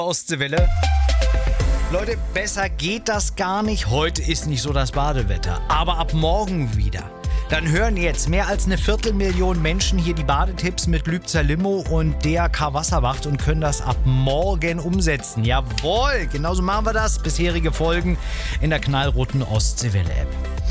Ostseewelle. Leute, besser geht das gar nicht. Heute ist nicht so das Badewetter, aber ab morgen wieder. Dann hören jetzt mehr als 250.000 Menschen hier die Badetipps mit Lübzer Limo und DRK Wasserwacht und können das ab morgen umsetzen. Jawohl, genauso machen wir das. Bisherige Folgen in der knallroten Ostseewelle-App.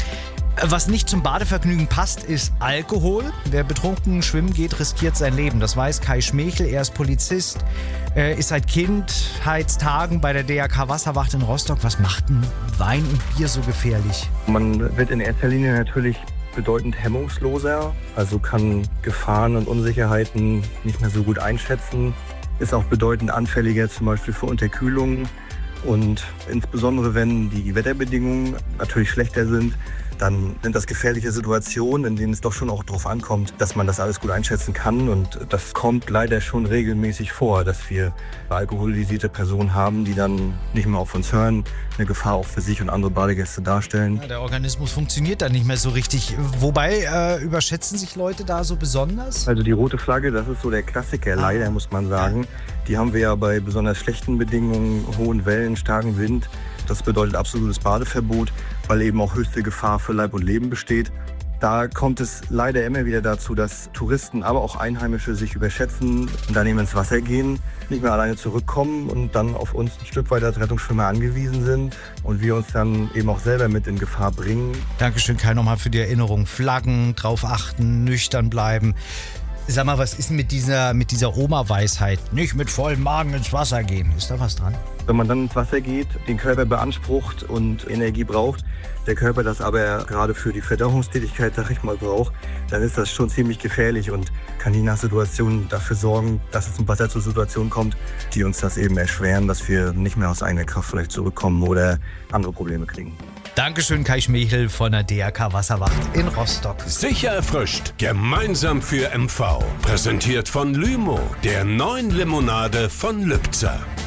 Was nicht zum Badevergnügen passt, ist Alkohol. Wer betrunken schwimmen geht, riskiert sein Leben. Das weiß Kai Schmechel. Er ist Polizist, ist seit Kindheitstagen bei der DRK Wasserwacht in Rostock. Was macht denn Wein und Bier so gefährlich? Man wird in erster Linie natürlich bedeutend hemmungsloser, also kann Gefahren und Unsicherheiten nicht mehr so gut einschätzen, ist auch bedeutend anfälliger zum Beispiel für Unterkühlung und insbesondere wenn die Wetterbedingungen natürlich schlechter sind, dann sind das gefährliche Situationen, in denen es doch schon auch darauf ankommt, dass man das alles gut einschätzen kann. Und das kommt leider schon regelmäßig vor, dass wir alkoholisierte Personen haben, die dann nicht mehr auf uns hören, eine Gefahr auch für sich und andere Badegäste darstellen. Ja, der Organismus funktioniert dann nicht mehr so richtig. Wobei, überschätzen sich Leute da so besonders? Also die rote Flagge, das ist so der Klassiker, leider muss man sagen. Die haben wir ja bei besonders schlechten Bedingungen, hohen Wellen, starken Wind. Das bedeutet absolutes Badeverbot, weil eben auch höchste Gefahr für Leib und Leben besteht. Da kommt es leider immer wieder dazu, dass Touristen, aber auch Einheimische sich überschätzen und dann eben ins Wasser gehen, nicht mehr alleine zurückkommen und dann auf uns ein Stück weit als Rettungsschwimmer angewiesen sind und wir uns dann eben auch selber mit in Gefahr bringen. Dankeschön, Kai, nochmal für die Erinnerung. Flaggen, drauf achten, nüchtern bleiben. Sag mal, was ist mit dieser Oma-Weisheit? Nicht mit vollem Magen ins Wasser gehen. Ist da was dran? Wenn man dann ins Wasser geht, den Körper beansprucht und Energie braucht, der Körper das aber gerade für die Verdauungstätigkeit, sag ich mal, braucht, dann ist das schon ziemlich gefährlich und kann je nach Situation dafür sorgen, dass es im Wasser zu Situationen kommt, die uns das eben erschweren, dass wir nicht mehr aus eigener Kraft vielleicht zurückkommen oder andere Probleme kriegen. Dankeschön, Kai Schmechel von der DRK Wasserwacht in Rostock. Sicher erfrischt, gemeinsam für MV. Präsentiert von Lymo, der neuen Limonade von Lübzer.